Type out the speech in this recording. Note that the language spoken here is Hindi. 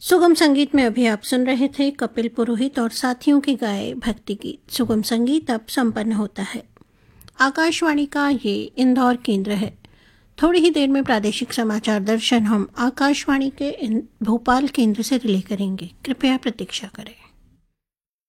सुगम संगीत में अभी आप सुन रहे थे कपिल पुरोहित और साथियों के गाए भक्ति गीत। सुगम संगीत अब संपन्न होता है। आकाशवाणी का ये इंदौर केंद्र है। थोड़ी ही देर में प्रादेशिक समाचार दर्शन हम आकाशवाणी के भोपाल केंद्र से रिले करेंगे। कृपया प्रतीक्षा करें।